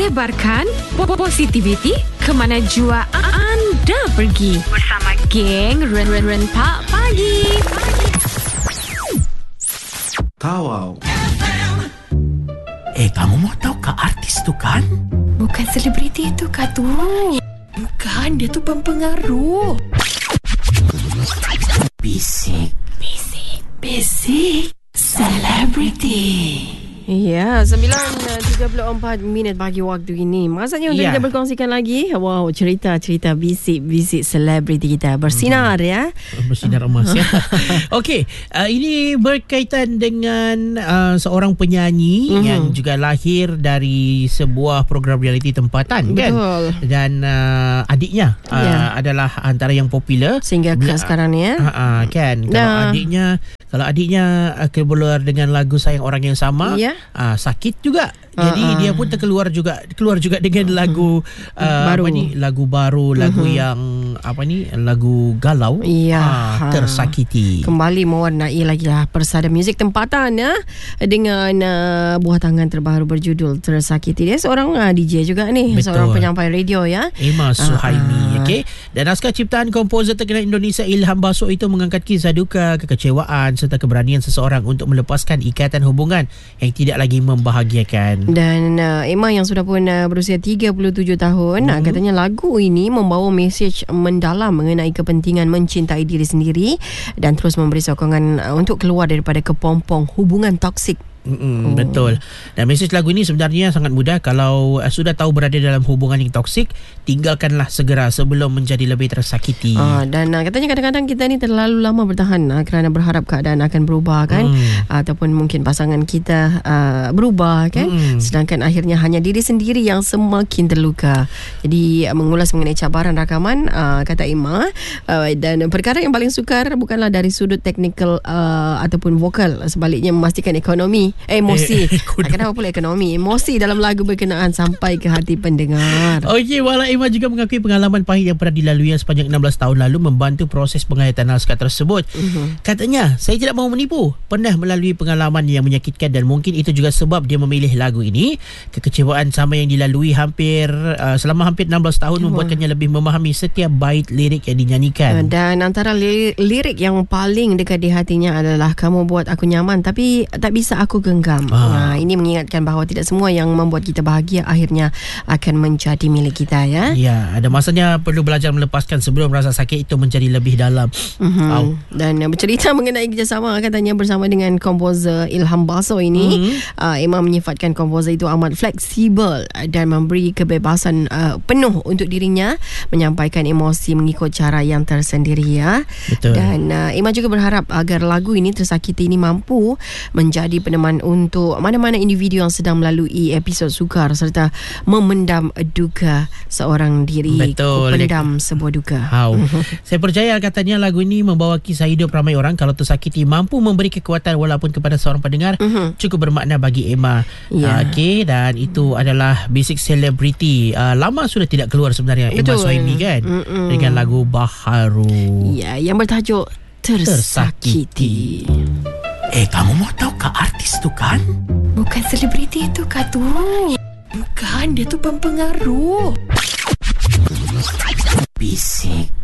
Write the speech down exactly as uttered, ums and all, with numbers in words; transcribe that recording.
Tebarkan positivity ke mana jua anda pergi bersama geng Ren Ren Ren Pak Pagi. Tawau. Eh, kamu mau tahu kah artis tu kan? Bukan selebriti itu kah tu? Bukan, dia tu pempengaruh. Bisik, Bisik, bisik, selebriti. Ya, sembilan tiga puluh empat minit pagi waktu ini. Masanya untuk ya. kita berkongsikan lagi. Wow, cerita-cerita bisik-bisik selebriti kita bersinar hmm. ya. Bersinar emas ya. Okey, uh, ini berkaitan dengan uh, seorang penyanyi mm-hmm. yang juga lahir dari sebuah program reality tempatan. Betul. Kan? Dan uh, adiknya uh, yeah. adalah antara yang popular sehingga ke uh, sekarang ni ya. Uh, uh, kan. Kalau nah. adiknya kalau adiknya uh, keluar dengan lagu Sayang Orang Yang Sama, yeah. uh, sakit juga. Jadi uh-uh. dia pun terkeluar juga keluar juga dengan lagu uh, baru. apa ni lagu baru lagu uh-huh. yang apa ni lagu galau ya, uh, tersakiti. Kembali mewarnai lagi lah persada muzik tempatan ya dengan uh, buah tangan terbaru berjudul Tersakiti. Dia seorang uh, D J juga ni. Betul. Seorang penyampai radio ya. Emma Suhaimi. uh-uh. Okey. Dan naskah ciptaan komposer terkenal Indonesia Ilham Baso itu mengangkat kisah duka, kekecewaan serta keberanian seseorang untuk melepaskan ikatan hubungan yang tidak lagi membahagiakan. Dan uh, Emma yang sudah pun uh, berusia tiga puluh tujuh tahun, hmm. uh, katanya lagu ini membawa mesej mendalam mengenai kepentingan mencintai diri sendiri dan terus memberi sokongan uh, untuk keluar daripada kepompong hubungan toksik. Mm-mm, oh. Betul. Dan mesej lagu ini sebenarnya sangat mudah. Kalau uh, sudah tahu berada dalam hubungan yang toksik, tinggalkanlah segera sebelum menjadi lebih tersakiti. uh, Dan uh, katanya kadang-kadang kita ni terlalu lama bertahan uh, kerana berharap keadaan akan berubah kan, mm. uh, ataupun mungkin pasangan kita uh, berubah kan, mm. sedangkan akhirnya hanya diri sendiri yang semakin terluka. Jadi uh, mengulas mengenai cabaran rakaman, uh, kata Emma, uh, dan perkara yang paling sukar bukanlah dari sudut teknikal uh, ataupun vokal, sebaliknya memastikan ekonomi emosi. Eh, Kenapa pula ekonomi? Emosi dalam lagu berkenaan sampai ke hati pendengar. Okey, walau Emma juga mengakui pengalaman pahit yang pernah dilalui sepanjang enam belas tahun lalu membantu proses penghayatan naskah tersebut. Uh-huh. Katanya, saya tidak mahu menipu. Pernah melalui pengalaman yang menyakitkan dan mungkin itu juga sebab dia memilih lagu ini. Kekecewaan sama yang dilalui hampir uh, selama hampir enam belas tahun oh. membuatkannya lebih memahami setiap bait lirik yang dinyanyikan. Dan antara lirik yang paling dekat di hatinya adalah kamu buat aku nyaman tapi tak bisa aku genggam. Ah. Nah, ini mengingatkan bahawa tidak semua yang membuat kita bahagia akhirnya akan menjadi milik kita ya. Ya, ada masanya perlu belajar melepaskan sebelum rasa sakit itu menjadi lebih dalam. Mm-hmm. Oh. Dan bercerita mengenai kerjasama katanya bersama dengan komposer Ilham Baso ini, mm-hmm. uh, Emma menyifatkan komposer itu amat fleksibel dan memberi kebebasan uh, penuh untuk dirinya menyampaikan emosi mengikut cara yang tersendiri ya. Betul. Dan uh, Emma juga berharap agar lagu ini Tersakiti ini mampu menjadi peneman untuk mana-mana individu yang sedang melalui episod sukar serta memendam duka seorang diri. Betul. Pendam sebuah duka. How? Saya percaya katanya lagu ini membawa kisah hidup ramai orang. Kalau Tersakiti mampu memberi kekuatan walaupun kepada seorang pendengar, uh-huh. cukup bermakna bagi Emma. Yeah. Uh, Okey, dan itu adalah basic celebrity. Uh, lama sudah tidak keluar sebenarnya. Betul. Emma Suhaimi kan, uh-uh. dengan lagu baharu. Ya, yang bertajuk Tersakiti. Tersakiti. Eh, kamu mau tahu kah artis tu kan? Bukan selebriti itu kah tu? Bukan, dia tu pempengaruh. Bisik,